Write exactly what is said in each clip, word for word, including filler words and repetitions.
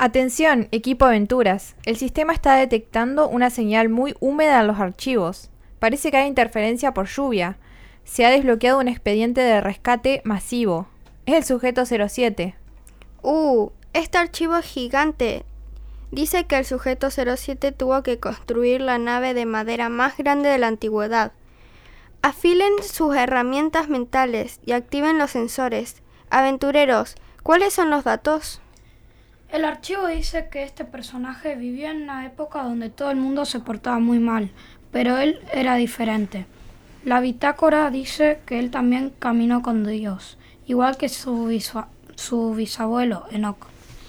Atención, equipo Aventuras. El sistema está detectando una señal muy húmeda en los archivos. Parece que hay interferencia por lluvia. Se ha desbloqueado un expediente de rescate masivo. Es el sujeto cero siete. Uh, este archivo es gigante. Dice que el sujeto cero siete tuvo que construir la nave de madera más grande de la antigüedad. Afilen sus herramientas mentales y activen los sensores. Aventureros, ¿cuáles son los datos? El archivo dice que este personaje vivió en una época donde todo el mundo se portaba muy mal, pero él era diferente. La bitácora dice que él también caminó con Dios, igual que su, bisua- su bisabuelo, Enoch.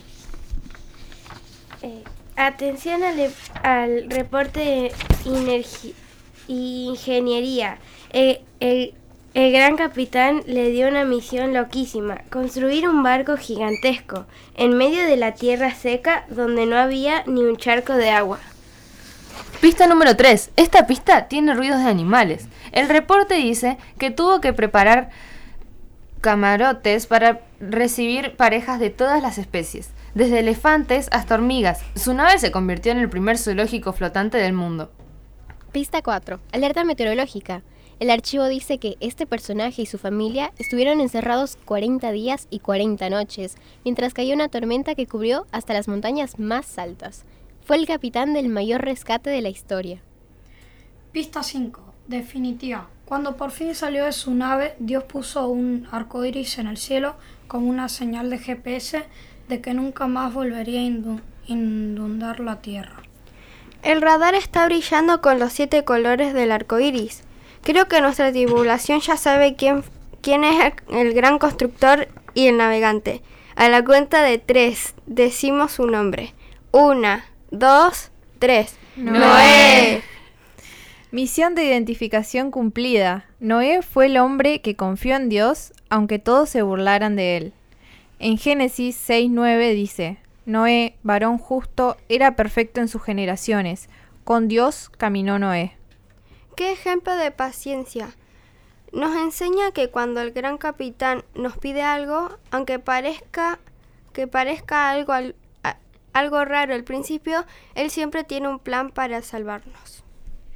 Eh, atención al, e- al reporte de inergi- ingeniería. Eh, el, el gran capitán le dio una misión loquísima: construir un barco gigantesco en medio de la tierra seca donde no había ni un charco de agua. Pista número tres. Esta pista tiene ruidos de animales. El reporte dice que tuvo que preparar camarotes para recibir parejas de todas las especies, desde elefantes hasta hormigas. Su nave se convirtió en el primer zoológico flotante del mundo. Pista cuatro. Alerta meteorológica. El archivo dice que este personaje y su familia estuvieron encerrados cuarenta días y cuarenta noches, mientras cayó una tormenta que cubrió hasta las montañas más altas. Fue el capitán del mayor rescate de la historia. Pista cinco. Definitiva. Cuando por fin salió de su nave, Dios puso un arco iris en el cielo como una señal de G P S de que nunca más volvería a indu- inundar la tierra. El radar está brillando con los siete colores del arco iris. Creo que nuestra tripulación ya sabe quién, quién es el, el gran constructor y el navegante. A la cuenta de tres, decimos su nombre. Una, dos, tres. ¡Noé! Misión de identificación cumplida. Noé fue el hombre que confió en Dios, aunque todos se burlaran de él. En Génesis seis nueve dice: Noé, varón justo, era perfecto en sus generaciones. Con Dios caminó Noé. ¡Qué ejemplo de paciencia! Nos enseña que cuando el gran capitán nos pide algo, aunque parezca que parezca algo, al- a- algo raro al principio, él siempre tiene un plan para salvarnos.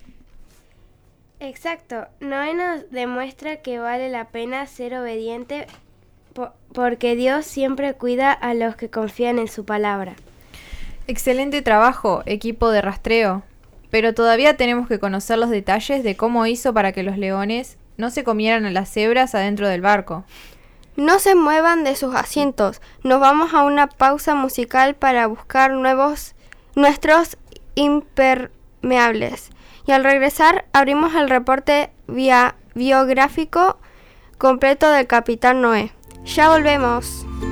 Exacto. Noé nos demuestra que vale la pena ser obediente po- porque Dios siempre cuida a los que confían en su palabra. Excelente trabajo, equipo de rastreo. Pero todavía tenemos que conocer los detalles de cómo hizo para que los leones no se comieran a las cebras adentro del barco. No se muevan de sus asientos. Nos vamos a una pausa musical para buscar nuevos nuestros impermeables. Y al regresar abrimos el reporte via- biográfico completo del capitán Noé. Ya volvemos.